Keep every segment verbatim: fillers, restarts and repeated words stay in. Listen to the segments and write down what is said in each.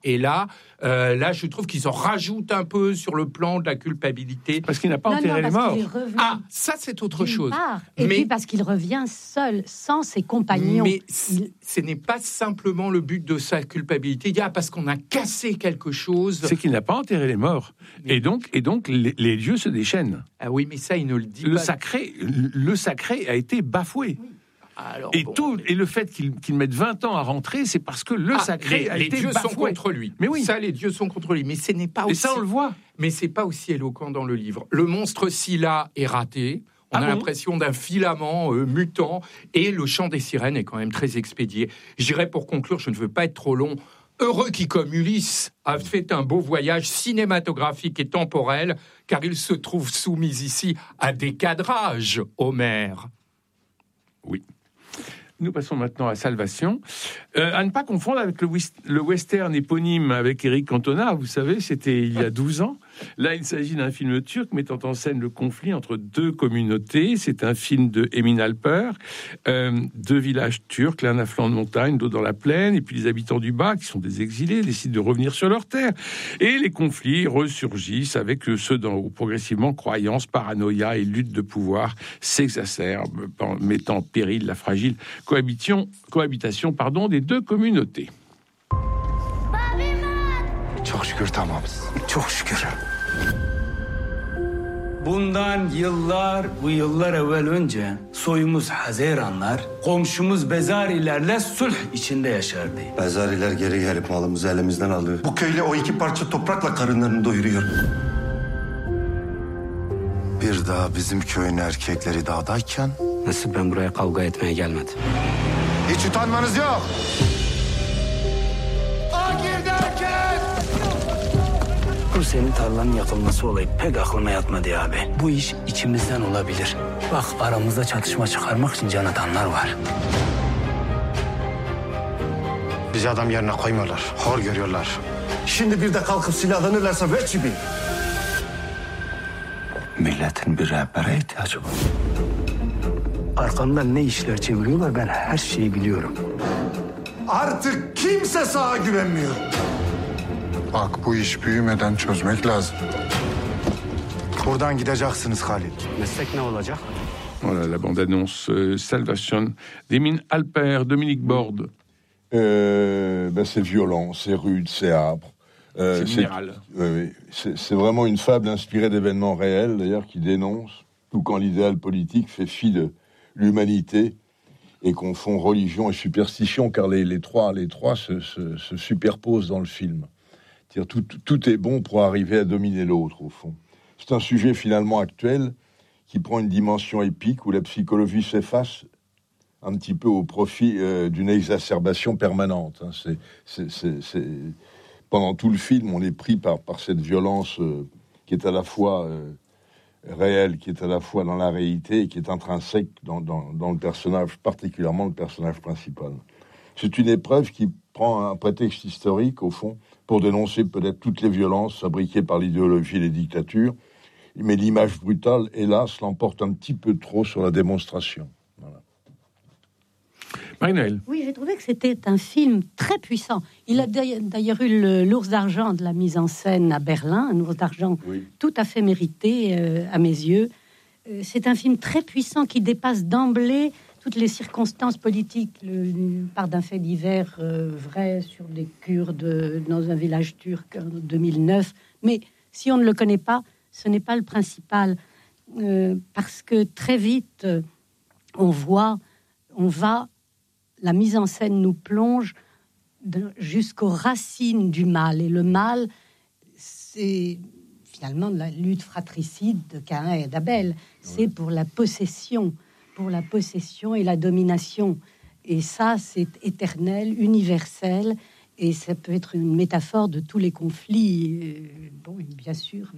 Et là, euh, là, je trouve qu'ils en rajoutent un peu sur le plan de la culpabilité. Parce qu'il n'a pas non, enterré non, les morts. Ah, ça, c'est autre chose. Part, et mais, puis parce qu'il revient seul, sans ses compagnons. Mais il... ce n'est pas simplement le but de sa culpabilité. Il dit, ah, parce qu'on a cassé quelque chose. C'est qu'il n'a pas enterré les morts. Mais... Et donc, et donc les, les dieux se déchaînent. Ah oui, mais ça, il ne le dit le pas. Sacré, le sacré a été bafoué. Oui. Alors, et, bon, tout, et le fait qu'il, qu'il mette vingt ans à rentrer, c'est parce que le ah, sacré les, a les été dieux bafoué. sont contre lui. Mais oui. Ça, les dieux sont contre lui. Mais ce n'est pas aussi... Et ça, on le voit. Mais c'est pas aussi éloquent dans le livre. Le monstre Scylla est raté. On ah a bon l'impression d'un filament euh, mutant. Et le chant des sirènes est quand même très expédié. J'irai pour conclure, je ne veux pas être trop long. Heureux qui, comme Ulysse, a fait un beau voyage cinématographique et temporel, car il se trouve soumis ici à des cadrages, Homère. Oui. Nous passons maintenant à Salvation. Euh, à ne pas confondre avec le, le western éponyme avec Éric Cantona. Vous savez, c'était il y a douze ans. Là, il s'agit d'un film turc mettant en scène le conflit entre deux communautés. C'est un film de Emin Alper. Euh, deux villages turcs, l'un à flanc de montagne, l'autre dans la plaine. Et puis les habitants du bas, qui sont des exilés, décident de revenir sur leur terre. Et les conflits ressurgissent avec ceux d'en haut. Progressivement, croyances, paranoïa et lutte de pouvoir s'exacerbent, mettant en péril la fragile cohabitation, cohabitation pardon, des deux communautés. Çok şükür tamamız. Çok şükür. Bundan yıllar, bu yıllar evvel önce soyumuz Hazeranlar, komşumuz Bezarilerle sulh içinde yaşardı. Bezariler geri gelip malımızı elimizden alıyor. Bu köyle o iki parça toprakla karınlarını doyuruyor. Bir daha bizim köyün erkekleri dağdayken... Nasıl ben buraya kavga etmeye gelmedim. Hiç utanmanız yok. Bu senin tarlanın yakılması olayı pek aklıma yatmadı abi. Bu iş içimizden olabilir. Bak aramızda çatışma çıkarmak için can atanlar var. Bizi adam yerine koymuyorlar. Hor görüyorlar. Şimdi bir de kalkıp silahlanırlarsa veç gibi. Milletin bir rehbere ihtiyacı var. Arkamdan ne işler çeviriyorlar ben her şeyi biliyorum. Artık kimse sağa güvenmiyor. Bak bu iş büyümeden çözmek lazım. Buradan gideceksiniz Halil. Meslek ne olacak? Voilà la bande-annonce euh, Salvation d'Emin Alper, Dominique Borde. Euh, ben c'est violent, c'est rude, c'est âpre. Euh, c'est général. C'est, euh, c'est, c'est vraiment une fable inspirée d'événements réels, d'ailleurs, qui dénonce tout quand l'idéal politique fait fi de l'humanité et confond religion et superstition, car les, les trois, les trois se, se, se superposent dans le film. C'est-à-dire tout, tout est bon pour arriver à dominer l'autre, au fond. C'est un sujet finalement actuel qui prend une dimension épique où la psychologie s'efface un petit peu au profit euh, d'une exacerbation permanente. Hein. C'est, c'est, c'est, c'est... Pendant tout le film, on est pris par, par cette violence euh, qui est à la fois euh, réelle, qui est à la fois dans la réalité et qui est intrinsèque dans, dans, dans le personnage, particulièrement le personnage principal. C'est une épreuve qui prend un prétexte historique, au fond, pour dénoncer peut-être toutes les violences fabriquées par l'idéologie et les dictatures, mais l'image brutale, hélas, l'emporte un petit peu trop sur la démonstration. Voilà. Marie-Noël. Oui, j'ai trouvé que c'était un film très puissant. Il a d'ailleurs eu le, l'ours d'argent de la mise en scène à Berlin, un ours d'argent oui. tout à fait mérité euh, à mes yeux. Euh, c'est un film très puissant qui dépasse d'emblée toutes les circonstances politiques. Le, le part d'un fait divers euh, vrai sur des Kurdes dans un village turc en deux mille neuf. Mais si on ne le connaît pas, ce n'est pas le principal. Euh, parce que très vite, on voit, on va... La mise en scène nous plonge de, jusqu'aux racines du mal. Et le mal, c'est finalement de la lutte fratricide de Caïn et d'Abel. Ouais. C'est pour la possession, pour la possession et la domination. Et ça, c'est éternel, universel. Et ça peut être une métaphore de tous les conflits. Bon, bien sûr,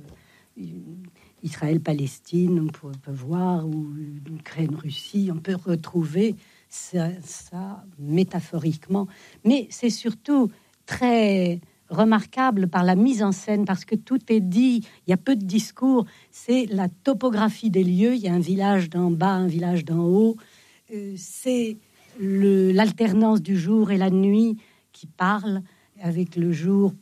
Israël-Palestine, on peut, on peut voir, ou Ukraine-Russie, on peut retrouver... Ça, ça, métaphoriquement, mais c'est surtout très remarquable par la mise en scène, parce que tout est dit, il y a peu de discours, c'est la topographie des lieux, il y a un village d'en bas, un village d'en haut, euh, c'est le, l'alternance du jour et la nuit qui parle, avec le jour